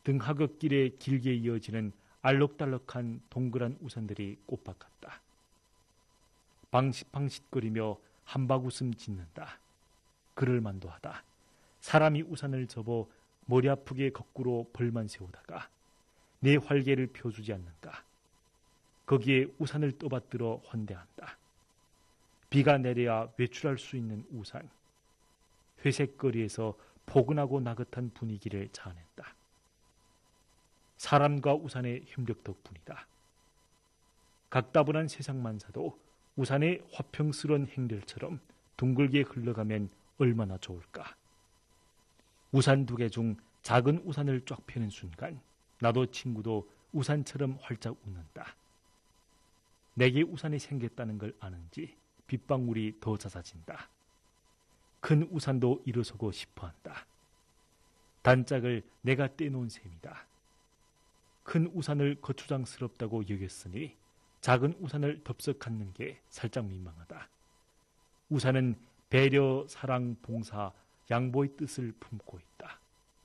등하굣길에 길게 이어지는 알록달록한 동그란 우산들이 꽃밭 같다. 방싯방싯거리며 한박웃음 짓는다. 그럴만도 하다. 사람이 우산을 접어 머리 아프게 거꾸로 벌만 세우다가 내 활개를 펴주지 않는가. 거기에 우산을 떠받들어 환대한다. 비가 내려야 외출할 수 있는 우산. 회색 거리에서 포근하고 나긋한 분위기를 자아낸다. 사람과 우산의 협력 덕분이다. 각다분한 세상만사도 우산의 화평스러운 행렬처럼 둥글게 흘러가면 얼마나 좋을까. 우산 2개 중 작은 우산을 쫙 펴는 순간 나도 친구도 우산처럼 활짝 웃는다. 내게 우산이 생겼다는 걸 아는지 빗방울이 더 잦아진다. 큰 우산도 일어서고 싶어한다. 단짝을 내가 떼놓은 셈이다. 큰 우산을 거추장스럽다고 여겼으니 작은 우산을 덥석 갖는 게 살짝 민망하다. 우산은 배려, 사랑, 봉사, 양보의 뜻을 품고 있다.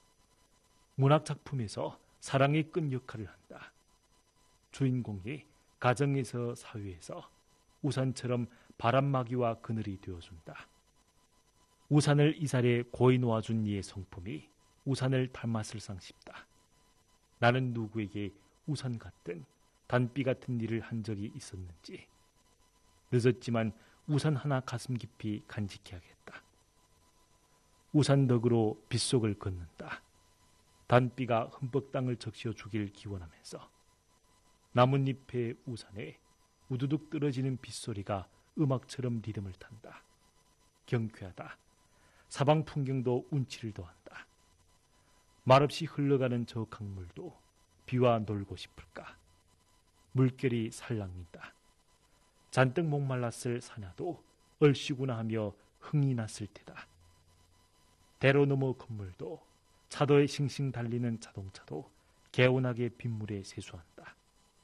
문학작품에서 사랑이 끈 역할을 한다. 주인공이 가정에서 사회에서 우산처럼 바람막이와 그늘이 되어준다. 우산을 이살에 고이 놓아준 이의 성품이 우산을 닮았을상 싶다. 나는 누구에게 우산 같은 단비 같은 일을 한 적이 있었는지. 늦었지만 우산 하나 가슴 깊이 간직해야겠다. 우산 덕으로 빗속을 걷는다. 단비가 흠뻑 땅을 적셔 주길 기원하면서 나뭇잎의 우산에 우두둑 떨어지는 빗소리가 음악처럼 리듬을 탄다. 경쾌하다. 사방 풍경도 운치를 더한다. 말없이 흘러가는 저 강물도 비와 놀고 싶을까. 물결이 살랑인다. 잔뜩 목말랐을 사냐도 얼씨구나 하며 흥이 났을 테다. 대로 넘어 건물도 차도에 싱싱 달리는 자동차도 개운하게 빗물에 세수한다.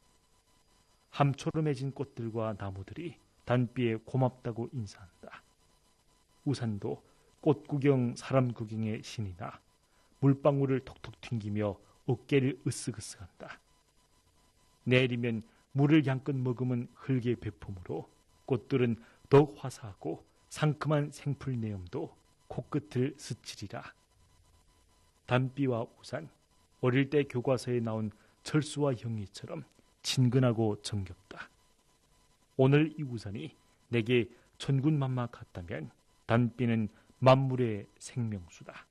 함초롬해진 꽃들과 나무들이 단비에 고맙다고 인사한다. 우산도 꽃 구경, 사람 구경의 신이나 물방울을 톡톡 튕기며 어깨를 으쓱으쓱한다. 내리면 물을 양껏 머금은 흙의 배품으로 꽃들은 더욱 화사하고 상큼한 생풀 내음도 코끝을 스치리라. 단비와 우산, 어릴 때 교과서에 나온 철수와 형이처럼 친근하고 정겹다. 오늘 이 우산이 내게 천군만마 같다면 단비는 만물의 생명수다.